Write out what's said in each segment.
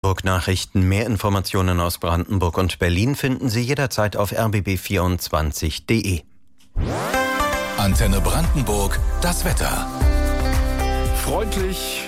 Brandenburg Nachrichten. Mehr Informationen aus Brandenburg und Berlin finden Sie jederzeit auf rbb24.de. Antenne Brandenburg, das Wetter. Freundlich,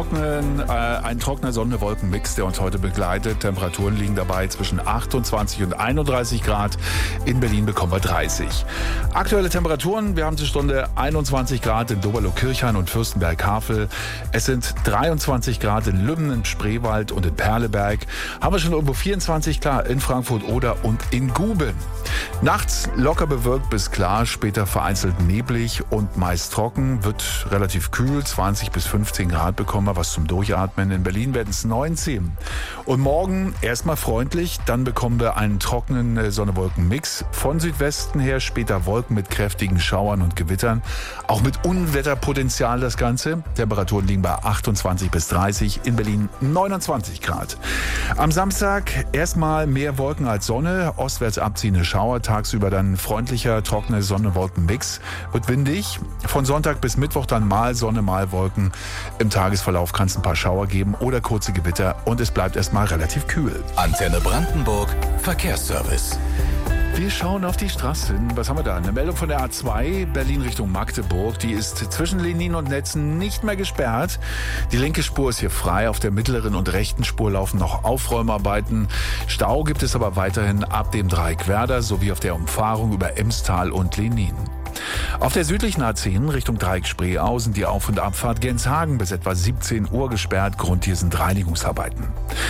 ein trockener Sonne-Wolken-Mix, der uns heute begleitet. Temperaturen liegen dabei zwischen 28 und 31 Grad. In Berlin bekommen wir 30. Aktuelle Temperaturen, wir haben zur Stunde 21 Grad in Doberlo-Kirchhain und Fürstenberg-Havel. Es sind 23 Grad in Lübben, in Spreewald und in Perleberg. Haben wir schon irgendwo 24 Grad in Frankfurt-Oder und in Guben. Nachts locker bewölkt bis klar, später vereinzelt neblig und meist trocken. Wird relativ kühl, 20 bis 15 Grad bekommen wir was zum Durchatmen. In Berlin werden es 19. Und morgen erstmal freundlich, dann bekommen wir einen trockenen Sonne-Wolken-Mix. Von Südwesten her später Wolken mit kräftigen Schauern und Gewittern. Auch mit Unwetterpotenzial das Ganze. Temperaturen liegen bei 28 bis 30, in Berlin 29 Grad. Am Samstag erstmal mehr Wolken als Sonne, ostwärts abziehende Schauer, tagsüber dann freundlicher, trockener Sonne-Wolken-Mix. Wird windig. Von Sonntag bis Mittwoch dann mal Sonne, mal Wolken. Im Tagesverlauf kann es ein paar Schauer geben oder kurze Gewitter und es bleibt erstmal relativ kühl. Antenne Brandenburg, Verkehrsservice. Wir schauen auf die Straßen. Was haben wir da? Eine Meldung von der A2, Berlin Richtung Magdeburg. Die ist zwischen Lenin und Netzen nicht mehr gesperrt. Die linke Spur ist hier frei. Auf der mittleren und rechten Spur laufen noch Aufräumarbeiten. Stau gibt es aber weiterhin ab dem Dreieck Werder sowie auf der Umfahrung über Emstal und Lenin. Auf der südlichen A10 Richtung Dreieck Spreeau sind die Auf- und Abfahrt Genshagen bis etwa 17 Uhr gesperrt. Grund hier sind Reinigungsarbeiten.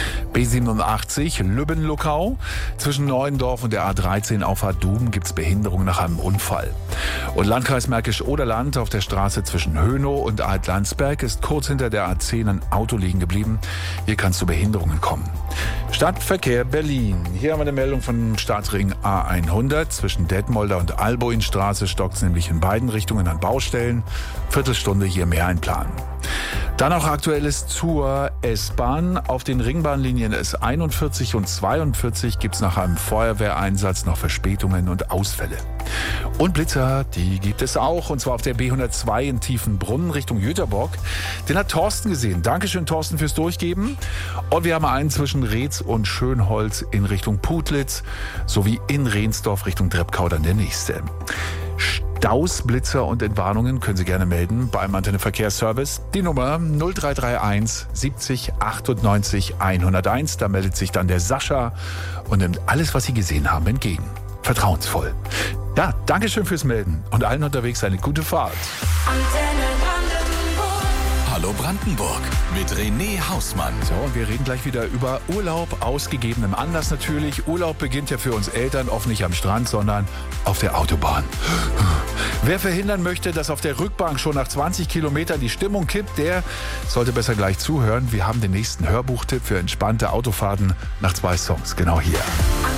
B87 Lübben-Luckau. Zwischen Neuendorf und der A13 Auffahrt Duben gibt es Behinderung nach einem Unfall. Und Landkreis Märkisch-Oderland auf der Straße zwischen Hönow und Alt-Landsberg ist kurz hinter der A10 ein Auto liegen geblieben. Hier kann es zu Behinderungen kommen. Stadtverkehr Berlin. Hier haben wir eine Meldung vom Stadtring A100. Zwischen Detmolder und Alboinstraße stockt es nämlich in beiden Richtungen an Baustellen. Viertelstunde hier mehr einplanen. Dann auch Aktuelles zur S-Bahn. Auf den Ringbahnlinien S41 und 42 gibt es nach einem Feuerwehreinsatz noch Verspätungen und Ausfälle. Und Blitzer, die gibt es auch, und zwar auf der B102 in Tiefenbrunn Richtung Jüterbock. Den hat Thorsten gesehen. Dankeschön, Thorsten, fürs Durchgeben. Und wir haben einen zwischen Reetz und Schönholz in Richtung Putlitz sowie in Rehnsdorf Richtung Dreppkau dann der nächste. Staus, Blitzer und Entwarnungen können Sie gerne melden beim Antenne Verkehrsservice. Die Nummer 0331 70 98 101. Da meldet sich dann der Sascha und nimmt alles, was Sie gesehen haben, entgegen. Vertrauensvoll. Ja, Dankeschön fürs Melden und allen unterwegs eine gute Fahrt. Antenne Brandenburg. Hallo Brandenburg mit René Hausmann. So, und wir reden gleich wieder über Urlaub, aus gegebenem Anlass natürlich. Urlaub beginnt ja für uns Eltern oft nicht am Strand, sondern auf der Autobahn. Wer verhindern möchte, dass auf der Rückbank schon nach 20 Kilometern die Stimmung kippt, der sollte besser gleich zuhören. Wir haben den nächsten Hörbuchtipp für entspannte Autofahrten nach 2 Songs. Genau hier.